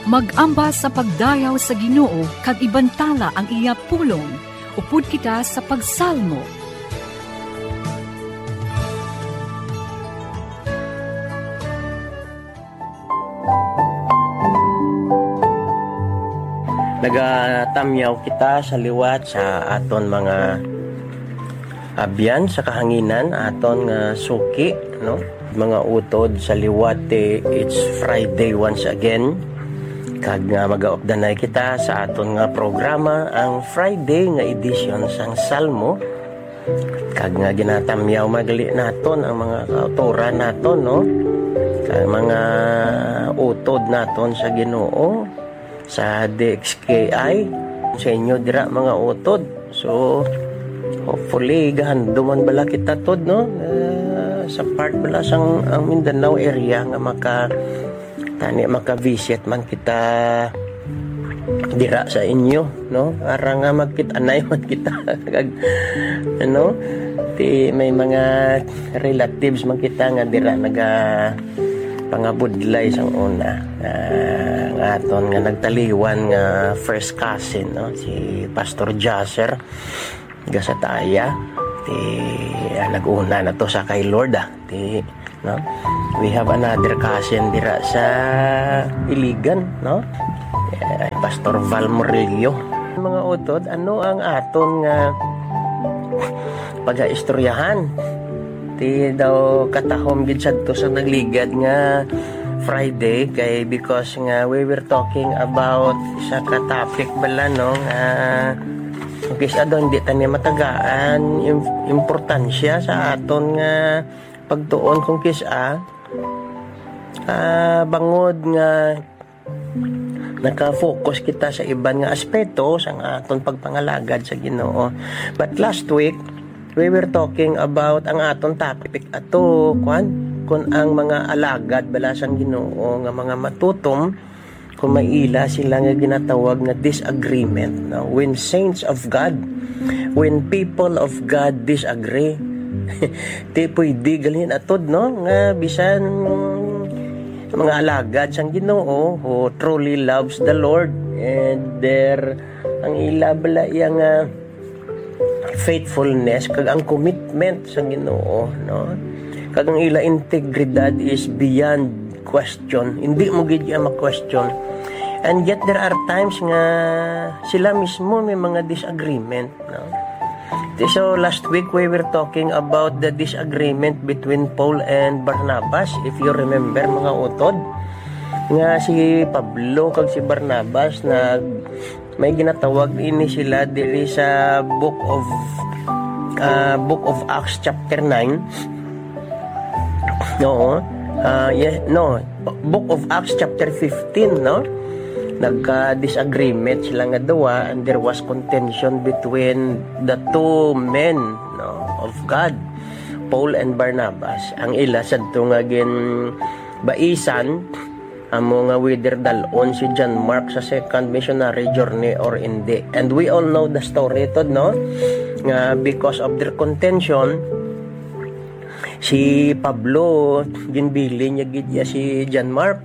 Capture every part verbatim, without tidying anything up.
Mag-ambas sa pagdayaw sa Ginoo kag ibantala ang iya pulong. Upod kita sa pagsalmo. Nagatamyaw kita sa liwat sa aton mga abyan sa kahanginan, aton nga suki, no? Mga utod sa liwat. eh, It's Friday once again. Kag nga magaupdanay kita sa aton nga programa, ang Friday nga edition sang Salmo. Kag nga ginatamyaw magali naton ang mga autora naton, no? Kag mga utod naton sa Ginoo sa D X K I sa inyo dira mga utod. So hopefully gahanduman bala kita tod, no? Uh, sa part bala sang ang Mindanao area nga maka tani maka-visit man kita dira sa inyo, no? Ara nga magkit-anay man kita kag ano, ti may mga relatives man kita nga dira naga pangabudlay sang una. Uh, nga aton nga nagtaliwan nga first cousin, no? Si Pastor Jasser Gasataya. Ti uh, nag-una na to sa kay Lord, ah. Ti no? We have another cousin dira sa Iligan, no? Eh, Pastor Val Murillo. Mga utod, ano ang aton nga pag-istoryahan? Ti daw katahom gid sadto sa nagligad nga Friday kay because nga we were talking about sa ka-topic bala, no? Nga kisa daw hindi tani matagaan im- importansya sa aton nga pagtuon kung kisa uh, bangod nga naka-focus kita sa iban nga aspeto sa aton pagpangalagad sa Ginoo. But last week we were talking about ang aton topic ato kwan kun ang mga alagad bala sang Ginoo nga mga matutom kung maila sila nga ginatawag nga disagreement, no? When saints of God, when people of God disagree, ti pwede galhin atod, no? Nga bisan mga alagad sang Ginoo who truly loves the Lord and their ang ila bala yang uh, faithfulness kag ang commitment sang Ginoo, no? Kag ang ila integridad is beyond question. Hindi mo gid ya ma-question. And yet there are times nga sila mismo may mga disagreement, no? So last week we were talking about the disagreement between Paul and Barnabas. If you remember mga utod, nga si Pablo kag si Barnabas na may ginatawag ini sila diri sa book of uh, book of Acts chapter nine. No, uh, yeah, no, book of Acts chapter fifteen, no? Nagka-disagreement sila nga dawa and there was contention between the two men, no, of God, Paul and Barnabas. Ang ila sadto nga gin baisan amo nga whether dalon si John Mark sa second missionary journey or hindi. And we all know the story to, no? Nga because of their contention, si Pablo ginbili niya gid si John Mark.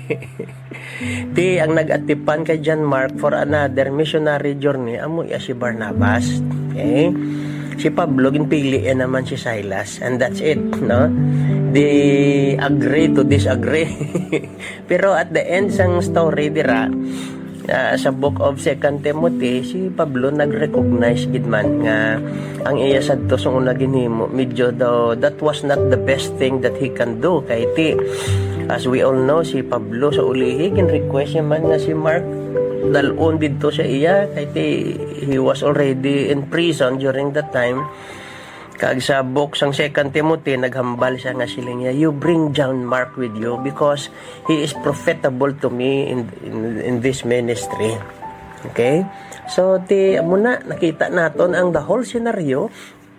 Ti ang nag-atipan kay John Mark for another missionary journey amo ya si Barnabas. Okay? Si Pablo ginpili ya naman si Silas and that's it, no? They agree to disagree. Pero at the end sang story dira uh, sa book of Second Timothy, si Pablo nag-recognize gid man nga ang iya sadto sa una ginhimo medyo daw that was not the best thing that he can do kay ti as we all know si Pablo sa ulihi gin request niya man nga si Mark dalon didto sa iya kay ti he was already in prison during that time. Kag sa book sang Second Timothy naghambal siya nga sila niya, you bring John Mark with you because he is profitable to me in in, in this ministry. Okay? So ti muna nakita naton ang the whole scenario.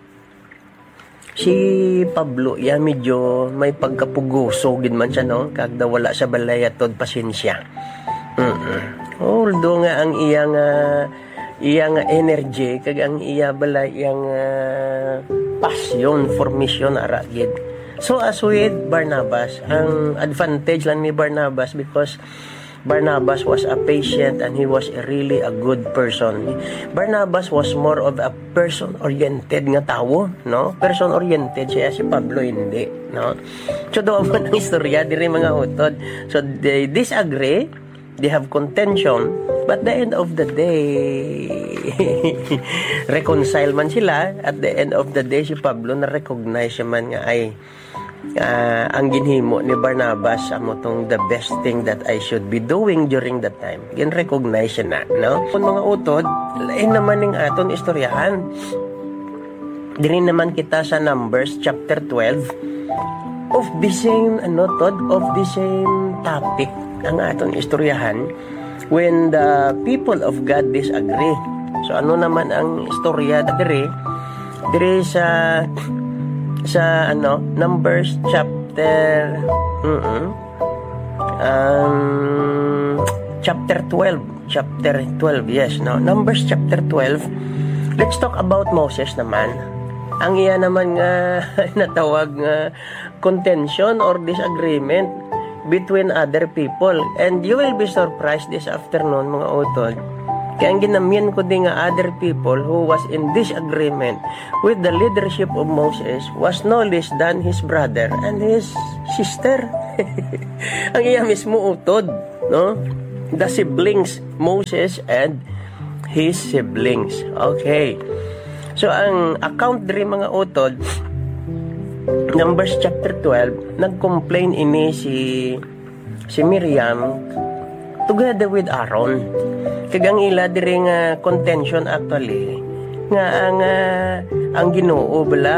Si Pablo ya medyo may pagkapuguso gid man siya, no? Kag daw wala sa balay atod pasensya. Mm. Although nga ang iyang uh, iyang energy kag ang iya balay iyang uh, passion for mission ara gid. So as with Barnabas, ang advantage lang ni Barnabas because Barnabas was a patient and he was a really a good person. Barnabas was more of a person-oriented nga tao, no? Person-oriented siya, si Pablo hindi, no? So doon ang istorya diri mga utod. So they disagree, they have contention, but the end of the day reconcile man sila. At the end of the day si Pablo na recognize man nga ay Uh, ang ginhimo ni Barnabas amo tong the best thing that I should be doing during that time. Gin-recognize siya na, no? Kung mga utod, lain naman ning aton istoryahan. Diri naman kita sa Numbers chapter twelve of the same, ano tod, of the same topic ang aton istoryahan when the people of God disagree. So ano naman ang istorya diri? Diri sa sa ano Numbers chapter mm um, chapter twelve chapter twelve yes no Numbers chapter twelve. Let's talk about Moses naman. Ang iya naman nga natawag nga contention or disagreement between other people, and you will be surprised this afternoon mga utod. Kaya ang ginamyan ko din nga other people who was in disagreement with the leadership of Moses was no less than his brother and his sister. Ang iya mismo utod, no? The siblings, Moses and his siblings. Okay. So ang account diri mga utod, Numbers chapter twelve, nag-complain ini si si Miriam together with Aaron. Kagang ila diri nga contention actually nga ang uh, ang Ginoo bala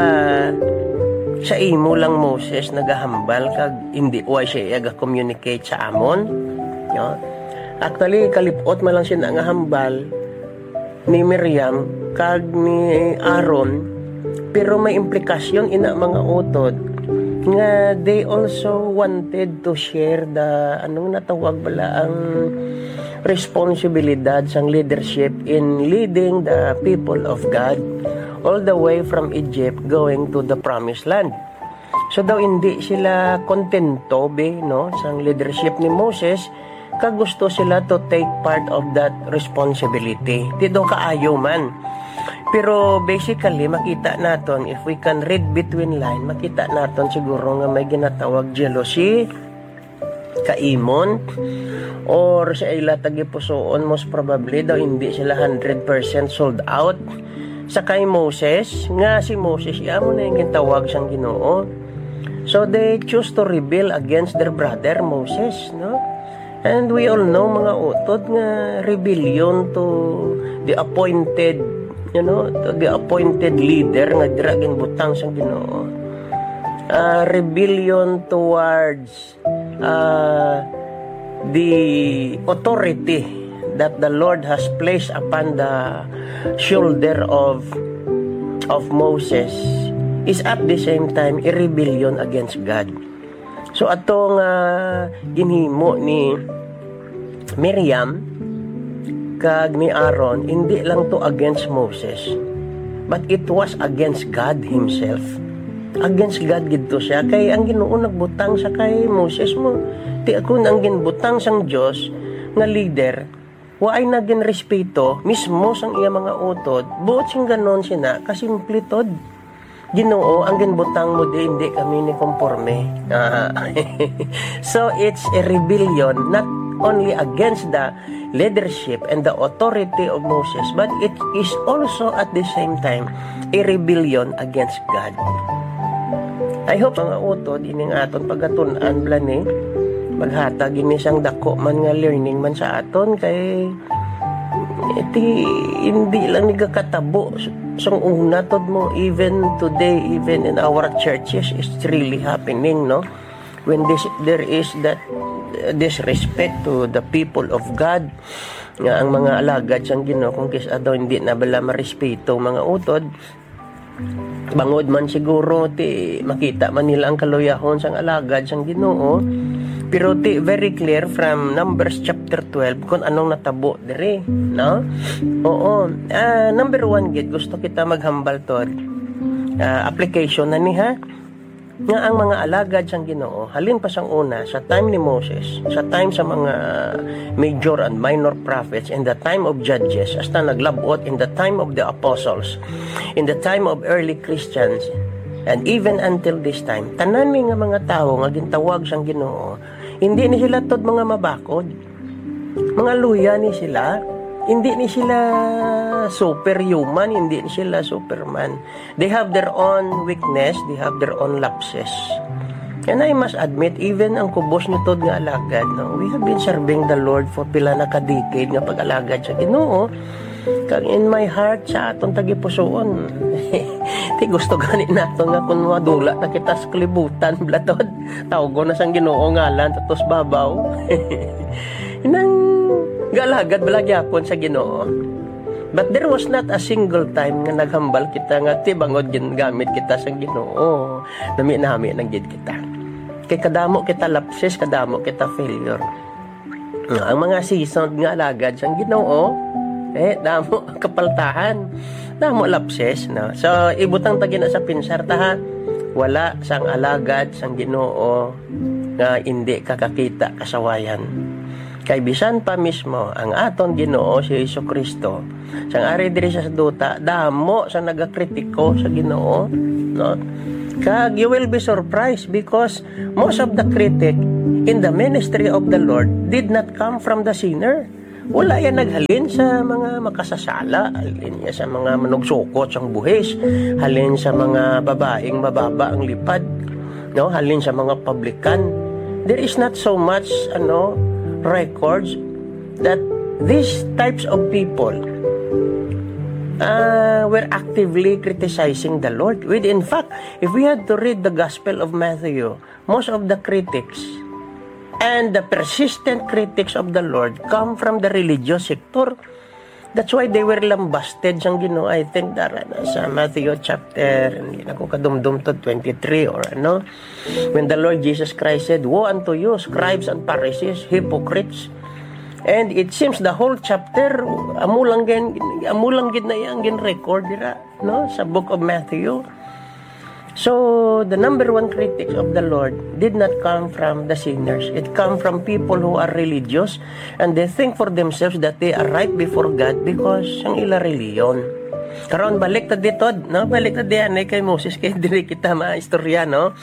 sa imo lang Moses nagahambal kag hindi wa siya aga-communicate sa amon, no? Actually kalipot man lang siya nga hambal ni Miriam kag ni Aaron, pero may implikasyon ina mga utod nga they also wanted to share the anong natawag bala ang responsibilidad sang leadership in leading the people of God all the way from Egypt going to the promised land. So daw hindi sila kontento be no sang leadership ni Moses, kag gusto sila to take part of that responsibility. Dito kaayo man. Pero basically makita naton, if we can read between line, makita naton siguro nga may ginatawag jealousy, kaimon, or sa ila tagipusoon most probably daw hindi sila one hundred percent sold out sa kay Moses, nga si Moses amo na yung gintawag sang Ginoo. So they choose to rebel against their brother Moses, no? And we all know mga utod nga rebellion to the appointed, you know, to the appointed leader nga diragin butang sang Ginoo. Uh, rebellion towards uh, the authority that the Lord has placed upon the shoulder of of Moses is at the same time a rebellion against God. So atong uh, ginhimo ni Miriam kag ni Aaron, hindi lang to against Moses, but it was against God himself. Against God gidto siya, kay ang Ginoo nagbutang sa kay Moses mo. Ti kun ang ginbutang sang Dios nga leader, wa ay nagin respeto mismo sang iya mga utod. Buot sing ganon sina kasimplitod. Ginoo ang ginbutang mo di hindi kami ni konforme. Ah. So it's a rebellion not only against the leadership and the authority of Moses, but it is also at the same time a rebellion against God. I hope mga utod ining aton pagatunan blani maghatag ini sang dako man nga learning man sa aton, kay iti hindi lang nagakatabo sang una tod mo even today, even in our churches it's really happening, no? When this there is that uh, disrespect to the people of God, nga ang mga alagad sang Ginoo kung kisa daw hindi na bala marespeto mga utod, bangod man siguro ti makita man nila ang kaluyahon sang alagad sang Ginoo, pero ti very clear from Numbers chapter twelve kung anong natabo diri, no? Oo. Uh, number one gid gusto kita maghambal to. Uh, application na ni ha. nga ang mga alagad sang Ginoo halin pa sang una sa time ni Moses, sa time sa mga major and minor prophets, in the time of judges, hasta naglabot in the time of the apostles, in the time of early Christians, and even until this time, tanan nga mga tao nga gintawag sang Ginoo, hindi ni sila tod mga mabakod, mga luya ni sila, hindi ni sila superhuman, hindi ni sila superman. They have their own weakness, they have their own lapses. And I must admit, even ang kubos ni Tod nga alagad, no, we have been serving the Lord for pila na ka-decade nga pag-alagad sa Ginoo. Kag in my heart, sa atong tagipusoon, ti gusto gani nato nga kung madula na kita sa kalibutan, blatod, tawgo na sang Ginoo ngalan, tatos babaw. Inang galagad balagyapon sa Ginoo. But there was not a single time nga naghambal kita nga ti bangod gingamit kita sa Ginoo. Nami-nami nang gid kita. Kay kadamo kita lapses, kadamo kita failure. Ang mga seasoned nga alagad sa Ginoo, eh damo kapaltahan, damo lapses, no. So ibutang tagi na sa pinsar ta ha. Wala sang alagad sang Ginoo nga hindi kakakita kasawayan. Kay bisan pa mismo ang aton Ginoo si Jesucristo sang ari diri sa duta damo sa nagakritiko sa Ginoo, no? Kag you will be surprised because most of the critic in the ministry of the Lord did not come from the sinner. Wala yan naghalin sa mga makasasala, halin yan sa mga manugsukot sang buhis, halin sa mga babaeng mababa ang lipad, no? Halin sa mga publican. There is not so much ano records that these types of people uh, were actively criticizing the Lord. With, in fact, if we had to read the Gospel of Matthew, most of the critics and the persistent critics of the Lord come from the religious sector. That's why they were lambasted sang Ginoo. I think that uh, sa Matthew chapter, hindi na ko kadumdum to, twenty-three or ano, when the Lord Jesus Christ said, "Woe unto you, scribes and Pharisees, hypocrites." And it seems the whole chapter, amulang gin, amulang gid na yang gin record dira, no, sa book of Matthew. So, the number one critic of the Lord did not come from the sinners. It come from people who are religious and they think for themselves that they are right before God because ang ila reliyon. Karon balik ta dito, no? Balik ta diyan kay Moses kay diri kita maistorya, no?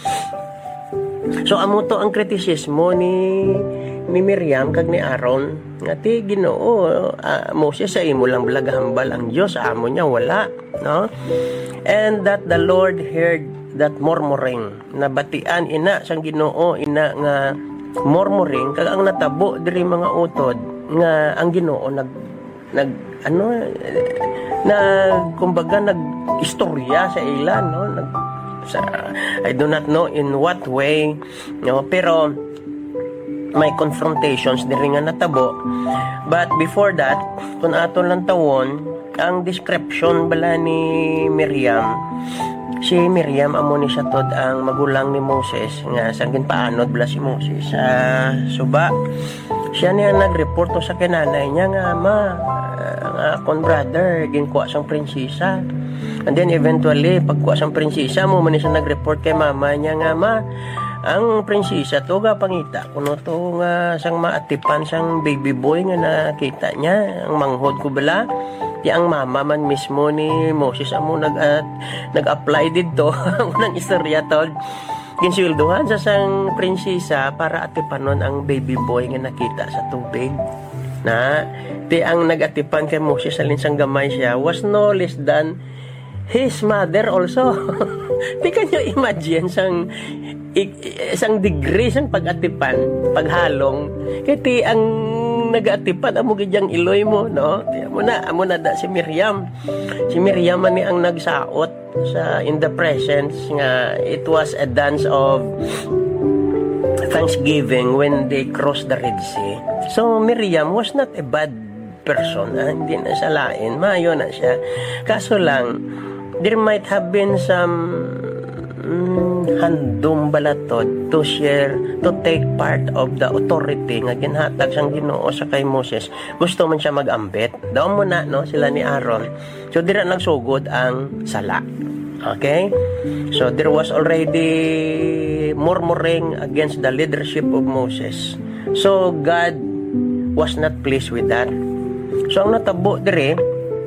So amo to ang kritisismo ni ni Miriam kag ni Aaron nga ti Ginoo, uh, Moses sa imo lang balagahambal ang Dios, amo niya wala, no? And that the Lord heard that murmuring, nabatian ina sang Ginoo ina nga murmuring kag ang natabo diri mga utod nga ang Ginoo nag nag ano na kumbaga nag istorya sa ila, no, nag sa, I do not know in what way, no, pero may confrontations diri nga natabo. But before that, kung aton lang tawon ang description bala ni Miriam, si Miriam amo ni siya tod ang magulang ni Moses nga sangin paanod bala si Moses sa uh, suba. Siya niya nag-report sa kinanay niya nga ama, ang uh, akong brother ginkuha sang prinsesa. And then eventually pagkuha sang prinsesa mo man siya nag-report kay mama niya nga ma, ang prinsesa to ga pangita kuno to nga sang maatipan sang baby boy nga nakita niya ang manghod ko bala. Di ang mama man mismo ni Moses amo nag uh, nag-apply didto unang istorya tod ginsilduhan sa sang prinsesa para atipanon ang baby boy nga nakita sa tubig. Na di ang nag-atipan kay Moses alin sang gamay siya was no less than his mother also. Di kanyo imagine sang isang degree sang pag-atipan, paghalong. Kiti ang nag-atipan amo gidyang iloy mo, no? Di amo na, amo na da si Miriam. Si Miriam man ni ang nagsaot sa in the presence nga it was a dance of thanksgiving when they crossed the Red Sea. So Miriam was not a bad person, ah? Hindi na siya lain, maayo na siya. Kaso lang there might have been some mm, handom balatod to share, to take part of the authority nga ginhatag sang Ginoo sa kay Moses. Gusto man siya mag-ambit. Daw mo na, no, sila ni Aaron. So dira nagsugod ang sala. Okay? So there was already murmuring against the leadership of Moses. So God was not pleased with that. So ang natabo dire,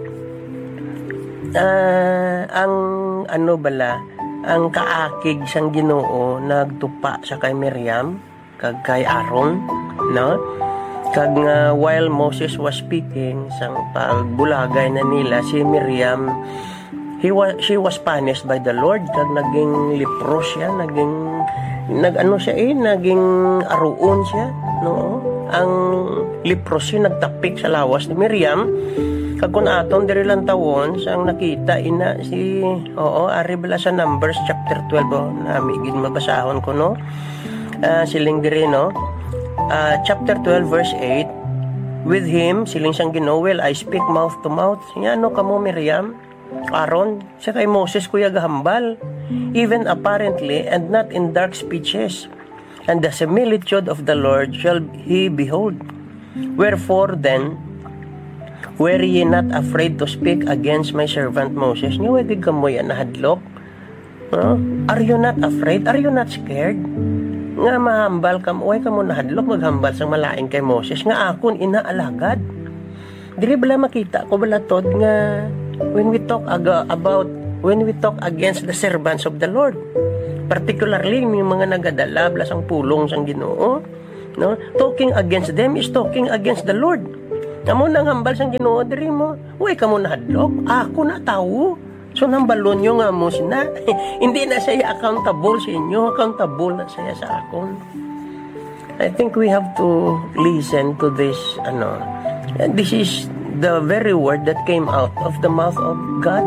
uh, ang ano bala, ang kaakig sang Ginoo nagtupa sa kay Miriam kag kay Aaron, no? Kag nga while Moses was speaking sang pagbulagay na nila si Miriam, he was she was punished by the Lord kag naging lepros siya, naging nagano siya eh naging aruon siya, no? Ang leprosy nagtapik sa lawas ni Miriam. Kag kun aton diri lang tawon sang nakita ina si oo ari bala sa Numbers chapter twelve oh, nami gid mabasahon ko, no? Uh, siling diri, no? Uh, chapter twelve verse eight, with him siling sang Ginoo, well I speak mouth to mouth. Siya ano kamo Miriam, Aaron, siya kay Moses kuya gahambal, even apparently and not in dark speeches, and the similitude of the Lord shall he behold. Wherefore then were ye not afraid to speak against my servant Moses? Nga wagig kamo yan nahadlok, no? Are you not afraid? Are you not scared? Nga mahambal ka mo, ay ka mo nahadlok maghambal sang malaing kay Moses nga akon inaalagad. Dili bala makita ko bala tod nga when we talk aga, about when we talk against the servants of the Lord, particularly yung mga nagadala bala sang pulong sang Ginoo, no? Talking against them is talking against the Lord. Amo nang hambal sang Ginoo diri mo, way ka mo nahadlok, ako na tawo. So nambalon nyo nga mo sina, hindi na siya accountable sa inyo, accountable na siya sa akon. I think we have to listen to this, ano, and this is the very word that came out of the mouth of God.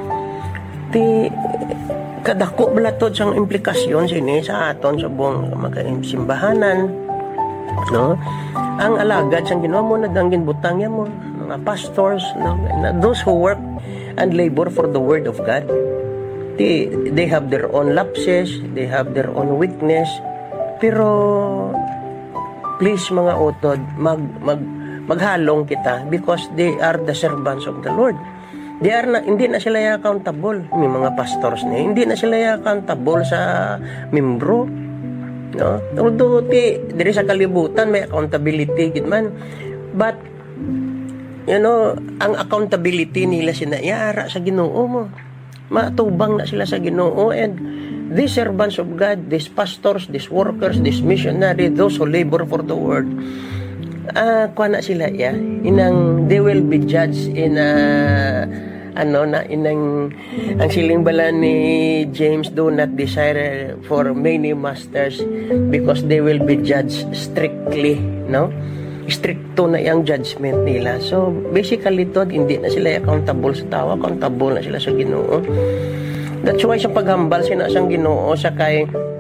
Ti kadako balatod sang implikasyon sini sa aton sa buong simbahanan, no? Ang alagad sang Ginoo mo nadanggin butang ya mo, mga pastors, no? Those who work and labor for the word of God. They, they have their own lapses, they have their own weakness, pero please mga utod, mag, mag, maghalong kita because they are the servants of the Lord. They are na, hindi na sila accountable, may mga pastors na, hindi na sila accountable sa membro. No? Although, ti, diri sa kalibutan, may accountability, gitman. But, you know, ang accountability nila sinayara sa Ginoo mo. Matubang na sila sa Ginoo, and these servants of God, these pastors, these workers, these missionaries, those who labor for the word, ah, uh, kuha na sila ya. Inang they will be judged in a ano na inang ang siling bala ni James, do not desire for many masters because they will be judged strictly, no? Stricto na yung judgment nila. So, basically, to, hindi na sila accountable sa tao, accountable na sila sa Ginoo. That's why sa paghambal sina sang Ginoo sa kay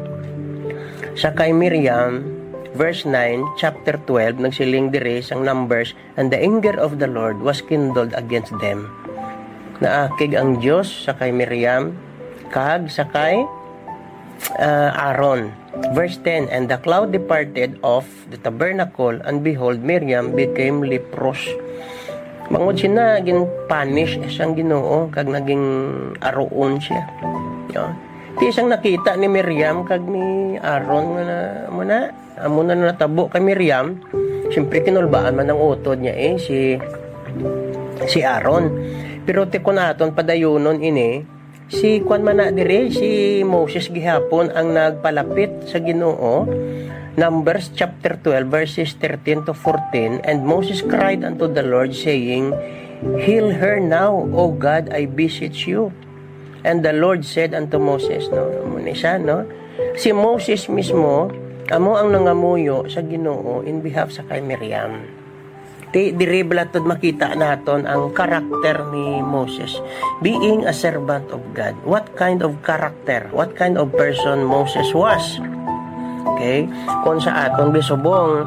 sa kay Miriam, verse nine, chapter twelve, nagsiling dire sang Numbers, and the anger of the Lord was kindled against them. Naakig ang Dios sa kay Miriam, kag sa kay uh, Aaron. Verse ten, and the cloud departed off the tabernacle, and behold, Miriam became leprous. Mangod siya na, naging punish siyang Ginoo, kag naging aroon siya. No? Di siyang nakita ni Miriam, kag ni Aaron, na, amo na, amo na natabo kay Miriam. Siyempre, kinulbaan man ang utod niya eh, si, si Aaron. Pero tiko naton, padayunon ini, si Kwan man na dire, si Moses gihapon ang nagpalapit sa Ginoo. Numbers chapter twelve verses thirteen to fourteen, and Moses cried unto the Lord saying, heal her now, O God, I beseech you. And the Lord said unto Moses, no, muna siya, no? Si Moses mismo, amo ang nangamuyo sa Ginoo in behalf sa kay Miriam. Di diribla tod makita naton ang karakter ni Moses being a servant of God. What kind of character, what kind of person Moses was? Okay, kung sa aton bisubong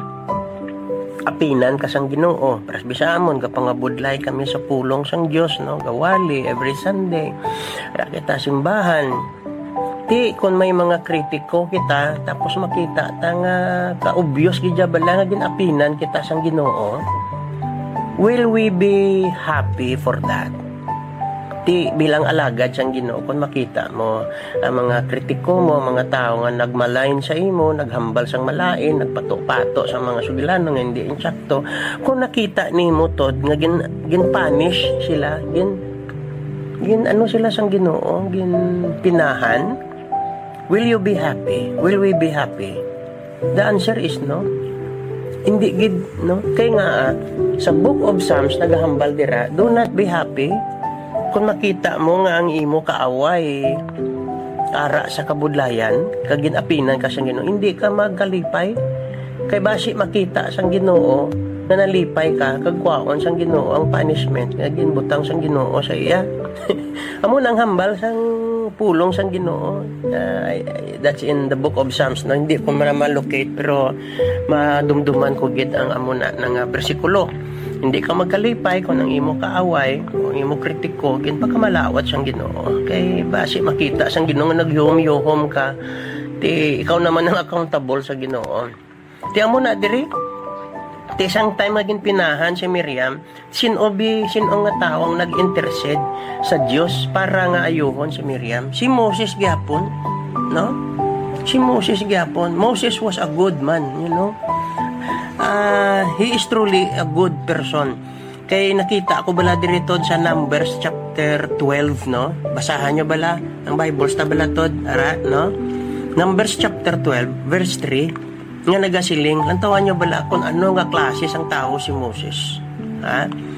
apinan kasang Ginoo, pras bisamon kapangabudlay kami sa pulong sang Dios, no, gawali every Sunday ra kita simbahan. Ti kung may mga kritiko kita tapos makita ta nga ka-obvious gid bala nga ginapinan kita sang Ginoo, will we be happy for that? ti bilang alagad siyang Ginoo, kung makita mo ang mga kritiko mo, mga tao nga nagmalain sa imo, naghambal sang malain, nagpato-pato sa mga sugilano nga hindi insakto, kung nakita nimo tod nga gin, gin punish sila, gin gin ano sila sang Ginoo, gin pinahan, will you be happy? Will we be happy? The answer is no. Hindi gid, no? Kaya nga sa Book of Psalms nagahambal dira, do not be happy kung makita mo nga ang imo kaaway ara sa kabudlayan, kag ginapinan ka sang Ginoo, hindi ka magkalipay. Kay basi makita sang Ginoo na nalipay ka, kag kwaon sang Ginoo ang punishment nga ginbutang sang Ginoo sa iya. Amo nang hambal sang pulong sang Ginoo. Uh, that's in the Book of Psalms. No? Hindi ko ma-locate pero madumduman ko gid ang amo na ng uh, bersikulo. Hindi ka magkalipay kung ang imo kaaway, kung imo kritiko, gin pa ka malawat sang Ginoo. Kay basi makita sang Ginoo nga nagyuhom-yuhom ka, ti ikaw naman ang accountable sa Ginoo. Ti amo na diri. Ti isang time maging pinahan si Miriam, sinobi sino nga tao ang nag-intercede sa Dios para nga ayuhon si Miriam? Si Moses gyapon, no? Si Moses gyapon. Moses was a good man, you know. Uh, he is truly a good person. Kay nakita ako bala dito sa Numbers chapter twelve, no? Basahan nyo bala ang Bible ta bala tod, ara, no? Numbers chapter twelve verse three nga nagasiling, lantawan nyo bala kung ano nga klase sang tao si Moses. Ha?